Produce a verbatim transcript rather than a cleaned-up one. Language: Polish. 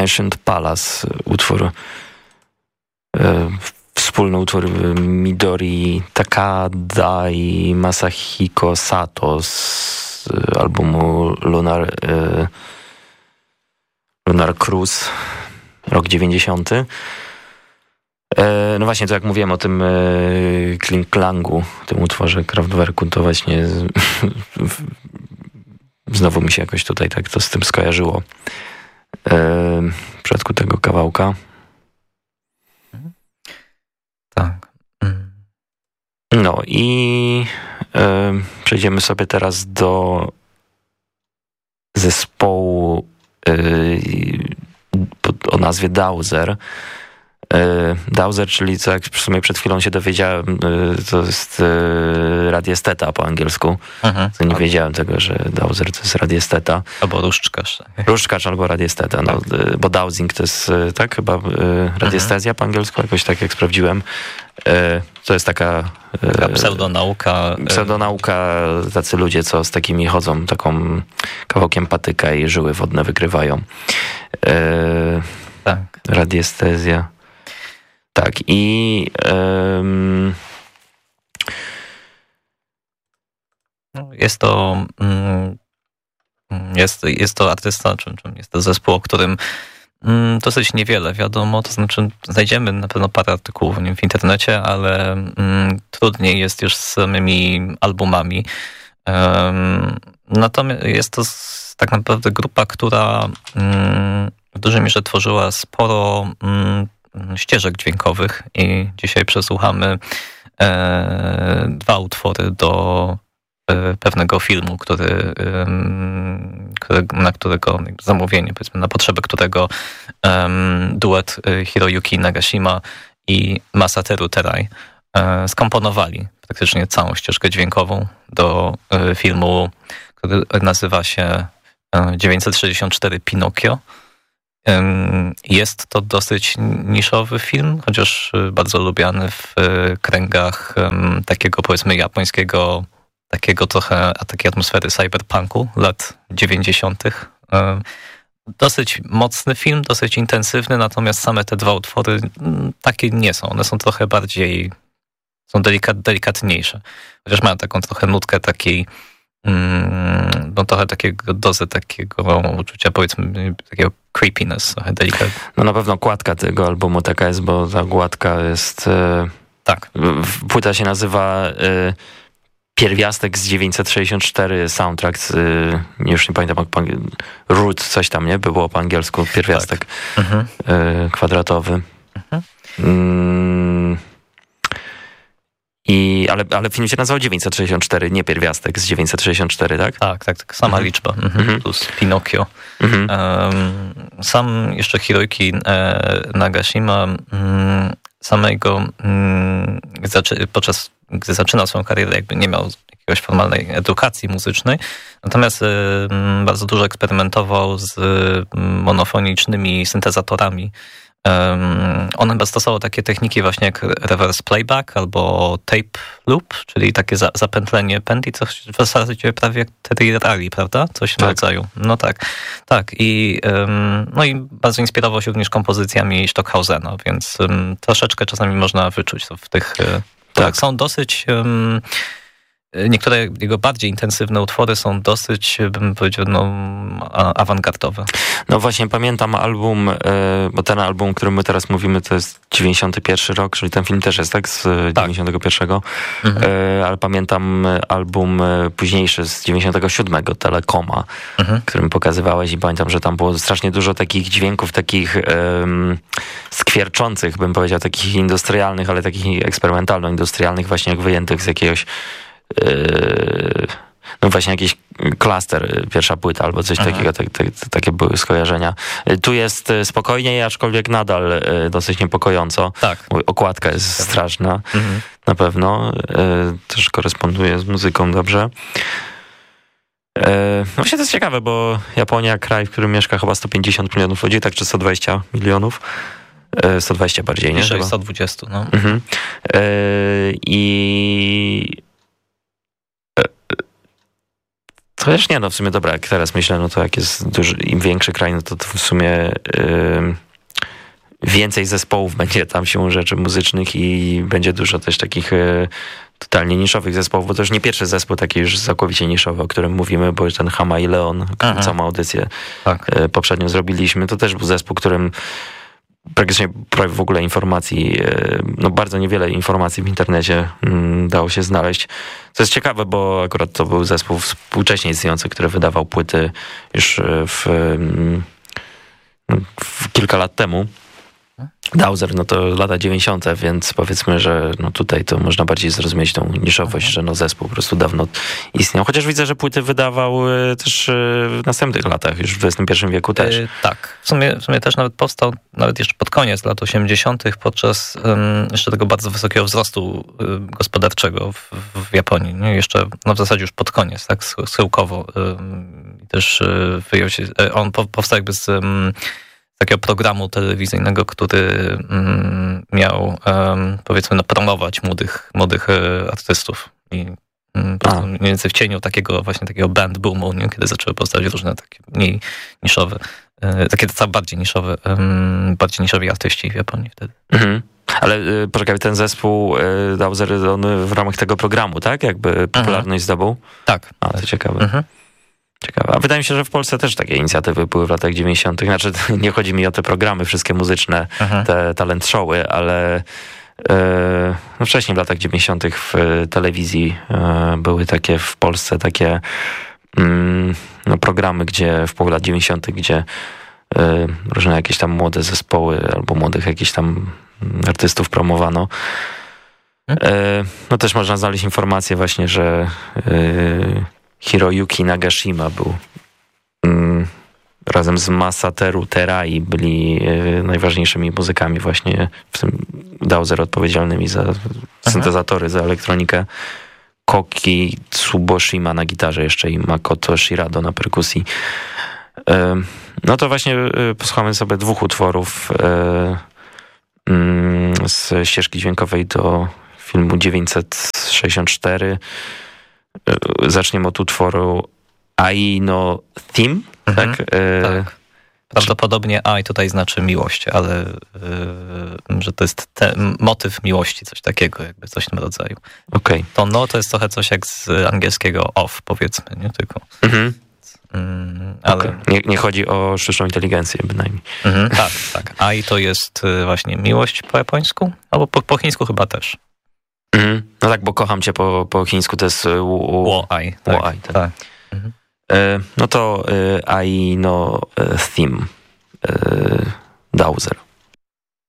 Ancient Palace, utwór, wspólny utwór Midori Takada i Masahiko Sato z albumu Lunar, Lunar Cruise, rok dziewięćdziesiąty. No właśnie, to jak mówiłem o tym Kling Klangu, tym utworze Kraftwerku, to właśnie znowu mi się jakoś tutaj tak to z tym skojarzyło w przypadku tego kawałka. Tak. No i przejdziemy sobie teraz do zespołu o nazwie Dowser. Dowser, czyli co jak w sumie przed chwilą się dowiedziałem, to jest radiesteta po angielsku. Mhm. To nie tak. Wiedziałem tego, że Dowser to jest radiesteta. Albo różdżkarz. Różdżkarz albo radiesteta, no, tak. Bo dowsing to jest tak chyba radiestezja mhm. po angielsku, jakoś tak jak sprawdziłem. To jest taka... taka pseudonauka. Pseudonauka, tacy ludzie, co z takimi chodzą, taką kawałkiem patyka i żyły wodne wykrywają. Tak. Radiestezja. Tak, i um... jest to jest, jest to artysta, czy, czy jest to zespół, o którym dosyć niewiele wiadomo, to znaczy znajdziemy na pewno parę artykułów o nim w internecie, ale mm, trudniej jest już z samymi albumami. Um, natomiast jest to tak naprawdę grupa, która mm, w dużej mierze tworzyła sporo mm, ścieżek dźwiękowych i dzisiaj przesłuchamy e, dwa utwory do e, pewnego filmu, który, e, który, na którego zamówienie, powiedzmy, na potrzeby którego e, duet Hiroyuki Nagashima i Masateru Terai e, skomponowali praktycznie całą ścieżkę dźwiękową do e, filmu, który nazywa się dziewięćset sześćdziesiąt cztery Pinokio. Jest to dosyć niszowy film, chociaż bardzo lubiany w kręgach takiego, powiedzmy, japońskiego, takiego trochę takiej atmosfery cyberpunku lat dziewięćdziesiątych. Dosyć mocny film, dosyć intensywny, natomiast same te dwa utwory takie nie są. One są trochę bardziej, są delikat, delikatniejsze. Chociaż mają taką trochę nutkę takiej no trochę takiego dozy takiego uczucia, powiedzmy, takiego creepiness, trochę delikatnie. No na pewno kładka tego albumu taka jest, bo ta gładka jest... Tak. Płyta się nazywa Pierwiastek z dziewięćset sześćdziesiąt cztery Soundtrack, już nie pamiętam, jak po, Root coś tam, nie? Było po angielsku, pierwiastek tak. mhm. kwadratowy. Mhm. Mm. I, ale, ale film się nazywał dziewięćset sześćdziesiąt cztery, nie pierwiastek z dziewięćset sześćdziesiąt cztery, tak? Tak, tak, tak sama mhm. liczba. Mhm. Plus Pinokio. Mhm. Um, sam jeszcze Hiroyuki e, Nagashima um, samego um, zaczy, podczas gdy zaczynał swoją karierę, jakby nie miał jakiegoś formalnej edukacji muzycznej, natomiast um, bardzo dużo eksperymentował z um, monofonicznymi syntezatorami. Um, on chyba stosował takie techniki właśnie jak reverse playback albo tape loop, czyli takie za, zapętlenie pętli, co w zasadzie prawie jak Terry Riley, prawda? Coś w tym rodzaju. No tak, tak. I, um, no i bardzo inspirował się również kompozycjami Stockhausena, więc um, troszeczkę czasami można wyczuć to w tych... Tak, tak są dosyć... Um, Niektóre jego bardziej intensywne utwory są dosyć, bym powiedział, no, awangardowe. No właśnie pamiętam album, bo ten album, o którym my teraz mówimy, to jest dziewięćdziesiąty pierwszy rok, czyli ten film też jest tak z tak. dziewięćdziesiątego pierwszego. Mhm. Ale pamiętam album późniejszy z dziewięćdziesiątego siódmego Telekoma, mhm. którym pokazywałeś i pamiętam, że tam było strasznie dużo takich dźwięków, takich um, skwierczących, bym powiedział, takich industrialnych, ale takich eksperymentalno-industrialnych, właśnie jak wyjętych z jakiegoś no właśnie jakiś klaster, pierwsza płyta albo coś Aha. takiego, tak, tak, takie były skojarzenia. Tu jest spokojniej, aczkolwiek nadal dosyć niepokojąco. Tak. Okładka jest tak. straszna, mhm. na pewno. Też koresponduje z muzyką dobrze. No właśnie to jest ciekawe, bo Japonia, kraj, w którym mieszka chyba sto pięćdziesiąt milionów ludzi, tak czy sto dwadzieścia milionów. sto dwadzieścia bardziej, nie? Niżej sto dwadzieścia, no. Mhm. I Chociaż nie, no w sumie dobra, jak teraz myślę, no to jak jest duży, im większy kraj, no to, to w sumie yy, więcej zespołów będzie tam siłą rzeczy muzycznych i będzie dużo też takich yy, totalnie niszowych zespołów, bo to już nie pierwszy zespół taki już całkowicie niszowy, o którym mówimy, bo ten Hama i Leon, całą audycję tak. yy, poprzednio zrobiliśmy, to też był zespół, którym praktycznie prawie w ogóle informacji, no bardzo niewiele informacji w internecie dało się znaleźć. Co jest ciekawe, bo akurat to był zespół współcześnie istniejący, który wydawał płyty już w, w kilka lat temu. Dowser, no to lata dziewięćdziesiąte, więc powiedzmy, że no tutaj to można bardziej zrozumieć tą niszowość, że no zespół po prostu dawno istniał. Chociaż widzę, że płyty wydawał też w następnych latach, już w dwudziestym pierwszym wieku też. Yy, tak, w sumie, w sumie też nawet powstał, nawet jeszcze pod koniec lat osiemdziesiątych podczas um, jeszcze tego bardzo wysokiego wzrostu um, gospodarczego w, w Japonii. No jeszcze, no w zasadzie już pod koniec, tak, schyłkowo. Um, też um, wyjął się, on po, powstał jakby z um, takiego programu telewizyjnego, który mm, miał um, powiedzmy no, promować młodych, młodych e, artystów i mm, po prostu mniej więcej w cieniu takiego właśnie takiego band boomu, nie? Kiedy zaczęły powstawać różne takie mniej niszowe, e, takie co bardziej niszowe, um, bardziej niszowi artyści w Japonii wtedy. Mhm. Ale y, poczekaj, ten zespół y, Dowser, on w ramach tego programu, tak? Jakby popularność mhm. zdobył? Tak. A, to ciekawe. Mhm. Ciekawe. A wydaje mi się, że w Polsce też takie inicjatywy były w latach dziewięćdziesiątych. Znaczy, nie chodzi mi o te programy wszystkie muzyczne, Aha. te talent showy, ale yy, no wcześniej w latach dziewięćdziesiątych w telewizji yy, były takie w Polsce takie yy, no, programy, gdzie w połowie lat dziewięćdziesiątych, gdzie yy, różne jakieś tam młode zespoły albo młodych jakichś tam artystów promowano. Yy, no też można znaleźć informację właśnie, że yy, Hiroyuki Nagashima był mm, razem z Masateru Terai byli y, najważniejszymi muzykami właśnie, w tym Dowser odpowiedzialnymi za syntezatory, za elektronikę. Koki Tsuboshima na gitarze jeszcze i Makoto Shirado na perkusji. Y, no to właśnie y, posłuchamy sobie dwóch utworów y, y, z ścieżki dźwiękowej do filmu dziewięćset sześćdziesiąt cztery. Zaczniemy od utworu Ai no Theme, mhm, tak? tak. Prawdopodobnie Ai tutaj znaczy miłość, ale yy, że to jest te, motyw miłości, coś takiego, jakby coś w tym rodzaju. Okay. To no to jest trochę coś jak z angielskiego off, powiedzmy, nie tylko. Mhm. Yy, ale... Okay. Nie, nie chodzi o sztuczną inteligencję bynajmniej. Mhm, tak, tak. Ai to jest właśnie miłość po japońsku, albo po, po chińsku chyba też. Mhm. No tak, bo kocham cię po, po chińsku, to jest Wo-ai. Tak. Wo-ai, tak. tak. Mhm. No to Ai no Theme.